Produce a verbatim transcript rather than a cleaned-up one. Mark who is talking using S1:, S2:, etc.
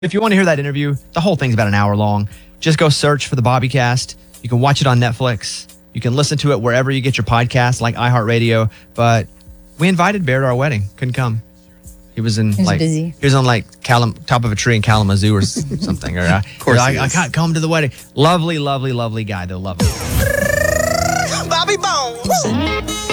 S1: If you want to hear that interview, the whole thing's about an hour long. Just go search for the Bobbycast. You can watch it on Netflix. You can listen to it wherever you get your podcasts, like iHeartRadio. But we invited Bear to our wedding. Couldn't come. He was in
S2: He was
S1: like
S2: busy.
S1: he was on like Kalam, top of a tree in Kalamazoo or s- something. Or uh, of
S3: course
S1: I,
S3: he
S1: I
S3: is.
S1: can't come to the wedding. Lovely, lovely, lovely guy though. Lovely.
S4: Bobby Bones.